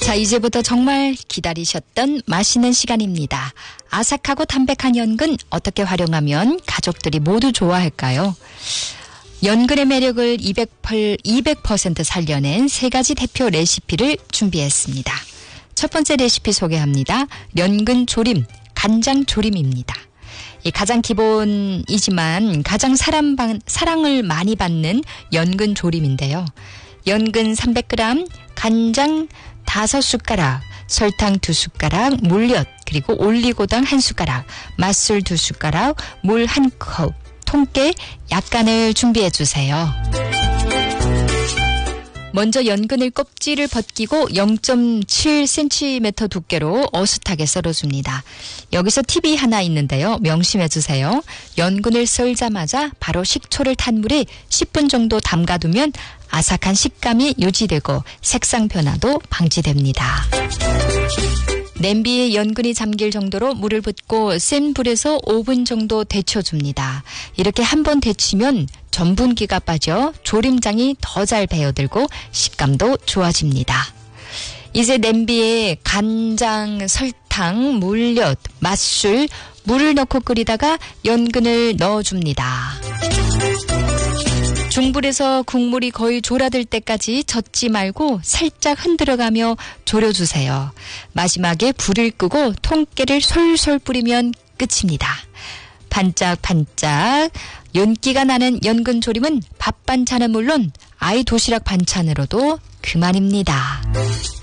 자, 이제부터 정말 기다리셨던 맛있는 시간입니다. 아삭하고 담백한 연근 어떻게 활용하면 가족들이 모두 좋아할까요? 연근의 매력을 200% 살려낸 세 가지 대표 레시피를 준비했습니다. 첫 번째 레시피 소개합니다. 연근 조림, 간장 조림입니다. 가장 기본이지만 가장 사랑을 많이 받는 연근 조림인데요. 연근 300g, 간장 5숟가락, 설탕 2숟가락, 물엿, 그리고 올리고당 1숟가락, 맛술 2숟가락, 물 1컵, 통깨 약간을 준비해 주세요. 먼저 연근을 껍질을 벗기고 0.7cm 두께로 어슷하게 썰어줍니다. 여기서 팁이 하나 있는데요. 명심해 주세요. 연근을 썰자마자 바로 식초를 탄 물에 10분 정도 담가두면 아삭한 식감이 유지되고 색상 변화도 방지됩니다. 냄비에 연근이 잠길 정도로 물을 붓고 센 불에서 5분 정도 데쳐줍니다. 이렇게 한번 데치면 전분기가 빠져 조림장이 더 잘 배어들고 식감도 좋아집니다. 이제 냄비에 간장, 설탕, 물엿, 맛술, 물을 넣고 끓이다가 연근을 넣어줍니다. 중불에서 국물이 거의 졸아들 때까지 젓지 말고 살짝 흔들어가며 졸여주세요. 마지막에 불을 끄고 통깨를 솔솔 뿌리면 끝입니다. 반짝반짝 윤기가 나는 연근 조림은 밥 반찬은 물론 아이 도시락 반찬으로도 그만입니다.